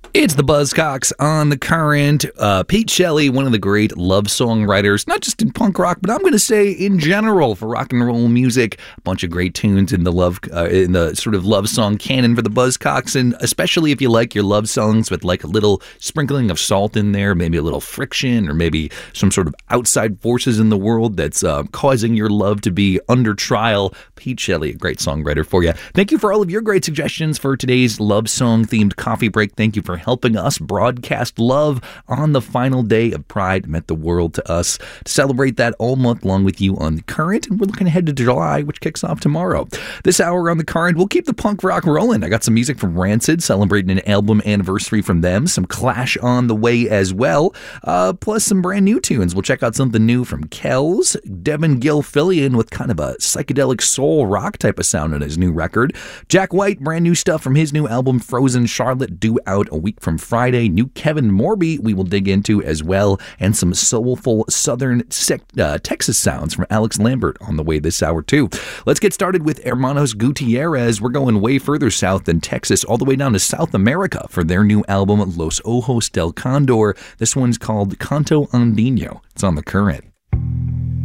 It's the Buzzcocks on the Current. Pete Shelley, one of the great love song writers, not just in punk rock, but I'm going to say in general for rock and roll music. A bunch of great tunes in the sort of love song canon for the Buzzcocks, and especially if you like your love songs with like a little sprinkling of salt in there, maybe a little friction, or maybe some sort of outside forces in the world that's causing your love to be under trial. Pete Shelley, a great songwriter for you. Thank you for all of your great suggestions for today's love song themed coffee break. Thank you for helping us broadcast love on the final day of Pride meant the world to us. To celebrate that all month long with you on the Current, and we're looking ahead to July, which kicks off tomorrow. This hour on the Current, we'll keep the punk rock rolling. I got some music from Rancid, celebrating an album anniversary from them, some Clash on the way as well, plus some brand new tunes. We'll check out something new from Kells, Devin Gilfillian with kind of a psychedelic soul rock type of sound on his new record, Jack White, brand new stuff from his new album Frozen Charlotte, due out a week from Friday. New Kevin Morby we will dig into as well, and some soulful southern Texas sounds from Alex Lambert on the way this hour too. Let's get started with Hermanos Gutierrez. We're going way further south than Texas, all the way down to South America for their new album Los Ojos del Condor. This one's called Canto Andino. It's on the Current.